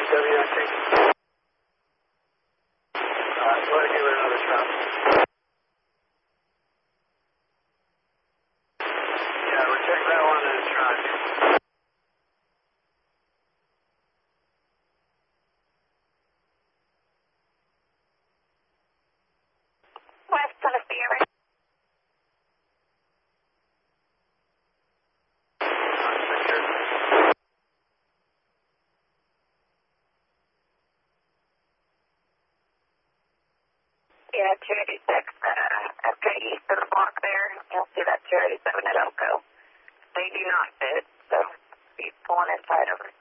WIT. Go ahead and give it another shot. Yeah, we'll check that one and try. West Tennessee, right? Yeah, 286, after east of the block there, you'll see that 287 at Elko. They do not fit, so he's pulling inside over.